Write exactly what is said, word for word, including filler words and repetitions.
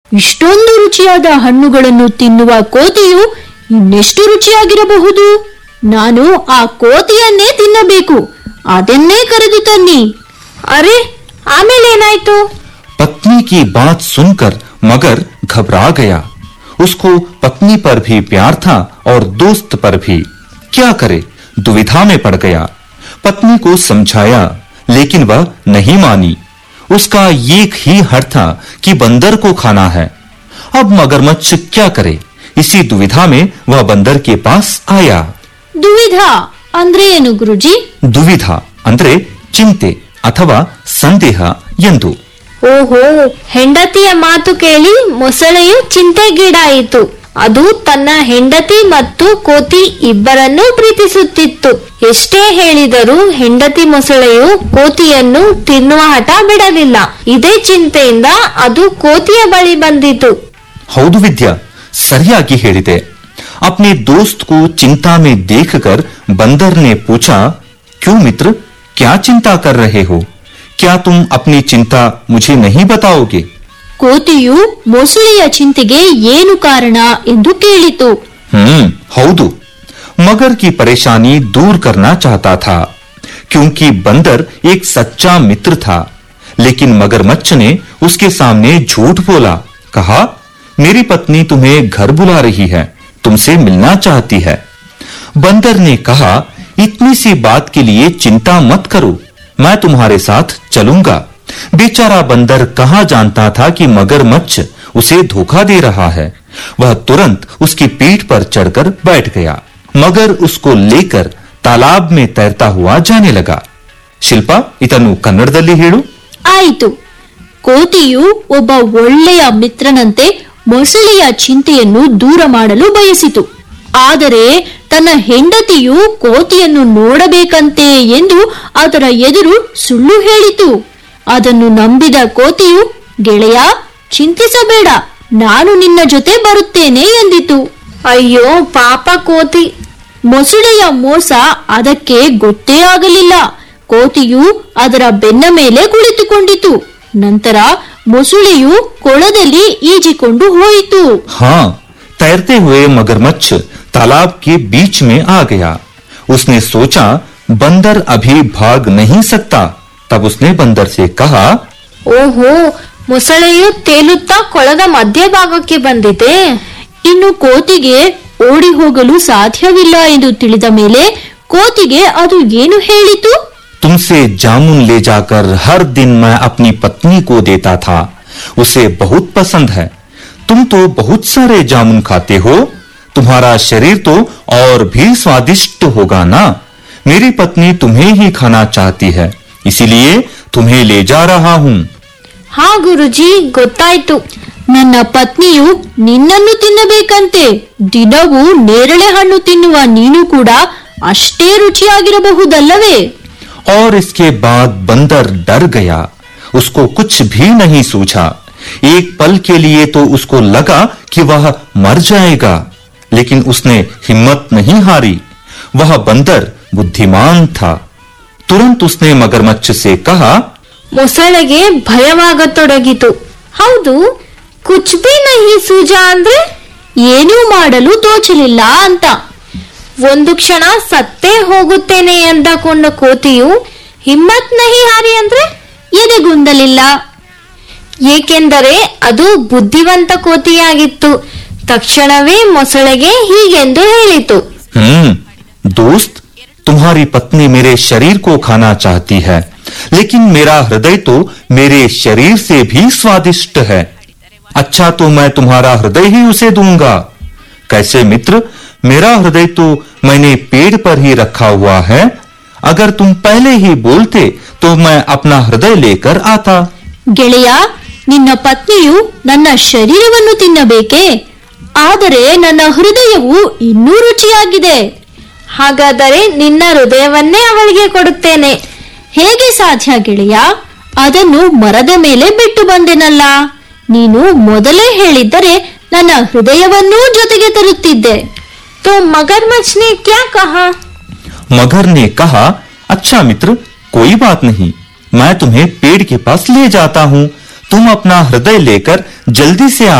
ಇಷ್ಟೊಂದು ರುಚಿಯಾದ ಹಣ್ಣುಗಳನ್ನು ತಿನ್ನುವ ಕೋತಿಯು ಇನ್ನೆಷ್ಟು ರುಚಿಯಾಗಿರಬಹುದು? ನಾನು ಆ ಕೋತಿಯನ್ನೇ ತಿನ್ನಬೇಕು. ಅದನ್ನೇ ಕರೆದು ತನ್ನಿ. ಅರೆ, ಆಮೇಲೆ ಏನಾಯ್ತು? पत्नी की बात सुनकर मगर घबरा गया। उसको पत्नी पर भी प्यार था और दोस्त पर भी। क्या करे, दुविधा में पड़ गया। पत्नी को समझाया लेकिन वह नहीं मानी। उसका एक ही हट था कि बंदर को खाना है। अब मगरमच्छ क्या करे? इसी दुविधा में वह बंदर के पास आया। ದುವಿಧಾ ಅಂದ್ರೆ ಏನು ಗುರುಜಿ? दुविधा ಅಂದ್ರೆ ಚಿಂತೆ ಅಥವಾ ಸಂದೇಹ ಎಂದು। ಓಹೋ, ಹೆಂಡತಿಯ ಮಾತು ಕೇಳಿ ಮೊಸಳೆಯು ಚಿಂತೆಗೀಡಾಯಿತು. ಅದು ತನ್ನ ಹೆಂಡತಿ ಮತ್ತು ಕೋತಿ ಇಬ್ಬರನ್ನೂ ಪ್ರೀತಿಸುತ್ತಿತ್ತು. ಎಷ್ಟೇ ಹೇಳಿದರೂ ಹೆಂಡತಿ ಮೊಸಳೆಯು ಕೋತಿಯನ್ನು ತಿನ್ನುವ ಹಠ ಬಿಡಲಿಲ್ಲ. ಇದೇ ಚಿಂತೆಯಿಂದ ಅದು ಕೋತಿಯ ಬಳಿ ಬಂದಿತು. ಹೌದು ವಿದ್ಯಾ, ಸರಿಯಾಗಿ ಹೇಳಿದೆ। अपने दोस्त को चिंता में देखकर बंदर ने पूछा, क्यों मित्र, क्या चिंता कर रहे हो? क्या तुम अपनी चिंता मुझे नहीं बताओगे? ಕೋತಿಯು ಮೊಸಳೆಯ ಚಿಂತೆಗೆ ಏನು ಕಾರಣ ಎಂದು ಕೇಳಿತು. हम्म हौदु, मगर की परेशानी दूर करना चाहता था, क्योंकि बंदर एक सच्चा मित्र था। लेकिन मगरमच्छ ने उसके सामने झूठ बोला। कहा, मेरी पत्नी तुम्हें घर बुला रही है, तुमसे मिलना चाहती है। बंदर ने कहा, इतनी सी बात के लिए चिंता मत करो, मैं तुम्हारे साथ चलूंगा। बेचारा बंदर कहाँ जानता था कि मगरमच्छ उसे धोखा दे रहा है। वह तुरंत उसकी पीठ पर चढ़कर बैठ गया। मगर उसको लेकर तालाब में तैरता हुआ जाने लगा। ಶಿಲ್ಪಾ, ಇದನ್ನು ಕನ್ನಡದಲ್ಲಿ ಹೇಳು. ಆಯಿತು. ಕೋತಿಯು ಒಬ್ಬ ಒಳ್ಳೆಯ ಮಿತ್ರನಂತೆ ಮೊಸಳೆಯ ಚಿಂತೆಯನ್ನು ದೂರ ಮಾಡಲು ಬಯಸಿತು. ಆದರೆ ತನ್ನ ಹೆಂಡತಿಯು ಕೋತಿಯನ್ನು ನೋಡಬೇಕಂತೆ ಎಂದು ಅದರ ಎದುರು ಸುಳ್ಳು ಹೇಳಿತು. ಅದನ್ನು ನಂಬಿದ ಕೋತಿಯು, ಗೆಳೆಯ, ಚಿಂತಿಸಬೇಡ, ನಾನು ನಿನ್ನ ಜೊತೆ ಬರುತ್ತೇನೆ ಎಂದಿತು. ಅಯ್ಯೋ ಪಾಪ ಕೋತಿ. ಮೊಸಳೆಯ ಮೋಸ ಅದಕ್ಕೆ ಗೊತ್ತೇ ಆಗಲಿಲ್ಲ. ಕೋತಿಯು ಅದರ ಬೆನ್ನ ಮೇಲೆ ಕುಳಿತುಕೊಂಡಿತು. ನಂತರ ಮೊಸಳೆಯು ಕೊಳದಲ್ಲಿ ಈಜಿಕೊಂಡು ಹೋಯಿತು. हाँ, तैरते हुए मगरमच्छ तालाब के बीच में आ गया। उसने सोचा, बंदर अभी भाग नहीं सकता। तब उसने बंदर से कहा, ಓಹೋ, ಮೊಸಳೆಯು ತೇಲುತ್ತಾ ಕೊಳದ ಮಧ್ಯಭಾಗಕ್ಕೆ ಬಂದಿದೆ. ಇನ್ನು ಕೋತಿಗೆ ಓಡಿ ಹೋಗಲು ಸಾಧ್ಯವಿಲ್ಲ ಎಂದು ತಿಳಿದ ಮೇಲೆ ಕೋತಿಗೆ ಅದು ಏನು ಹೇಳಿತು? तुमसे जामुन ले जाकर हर दिन मैं अपनी पत्नी को देता था, उसे बहुत पसंद है। तुम तो बहुत सारे जामुन खाते हो, तुम्हारा शरीर तो और भी स्वादिष्ट होगा ना। मेरी पत्नी तुम्हें ही खाना चाहती है, इसीलिए तुम्हें ले जा रहा हूँ। ಹಾ ಗುರುಜಿ, ಗೊತ್ತಾಯ್ತು. ನನ್ನ ಪತ್ನಿಯು ನಿನ್ನನ್ನು ತಿನ್ನಬೇಕಂತೆ. ದಿನವೂ ನೇರಳೆ ಹಣ್ಣು ತಿನ್ನುವ ನೀನು ಕೂಡ ಅಷ್ಟೇ ರುಚಿಯಾಗಿರಬಹುದಲ್ಲವೇ? और इसके बाद बंदर डर गया। उसको कुछ भी नहीं सूझा। एक पल के लिए तो उसको लगा कि वह मर जाएगा, लेकिन उसने हिम्मत नहीं हारी। वह बंदर बुद्धिमान था। तुरंत उसने मगरमच्छ से कहा, ಮೊಸಳೆಗೆ ಭಯವಾಗತೊಡಗಿತು. ಹೌದು, ಕುಚ್ ಬಿ ನಹಿ ಸೂಜಾ ಅಂದ್ರೆ ಏನೂ ಮಾಡಲು ತೋಚಲಿಲ್ಲ ಅಂತ. ಒಂದು ಕ್ಷಣ ಸತ್ತೇ ಹೋಗುತ್ತೇನೆ ಎಂದಕೊಂಡ ಕೋತಿಯು ಹಿಮ್ಮತ್ ನಹಿ ಹಾರಿ ಅಂದ್ರೆ ಎದೆಗುಂದಲಿಲ್ಲ. ಏಕೆಂದರೆ ಅದು ಬುದ್ಧಿವಂತ ಕೋತಿಯಾಗಿತ್ತು. ತಕ್ಷಣವೇ ಮೊಸಳೆಗೆ ಹೀಗೆಂದು ಹೇಳಿತು, हम्म दोस्त, तुम्हारी पत्नी मेरे शरीर को खाना चाहती है, लेकिन मेरा हृदय तो मेरे शरीर से भी स्वादिष्ट है। अच्छा, तो मैं तुम्हारा हृदय ही उसे दूंगा। कैसे मित्र, मेरा हृदय तो मैंने पेड़ पर ही रखा हुआ है। अगर तुम पहले ही बोलते तो मैं अपना हृदय लेकर आता। ಗೆಳೆಯ, ನಿನ್ನ ಪತ್ನಿಯು ನನ್ನ ಶರೀರವನ್ನು ತಿನ್ನಬೇಕೆ? ಆದರೆ ನನ್ನ ಹೃದಯವು ಇನ್ನೂ ರುಚಿಯಾಗಿದೆ. ಹಾಗಾದರೆ ನಿನ್ನ ಹೃದಯವನ್ನೇ ಅವಳಿಗೆ ಕೊಡುತ್ತೇನೆ. ಹೇಗೆ ಸಾಧ್ಯ ಗೆಳೆಯ? ಅದನ್ನು ಮರದ ಮೇಲೆ ಬಿಟ್ಟು ಬಂದೆನಲ್ಲ. ನೀನು ಮೊದಲೇ ಹೇಳಿದ್ದರೆ ನನ್ನ ಹೃದಯವನ್ನೂ ಜೊತೆಗೆ ತರುತ್ತಿದ್ದೆ. तो मगरमच्छ ने क्या कहा? मगर ने कहा, अच्छा मित्र, कोई बात नहीं, मैं तुम्हें पेड़ के पास ले जाता हूँ। तुम अपना हृदय लेकर जल्दी से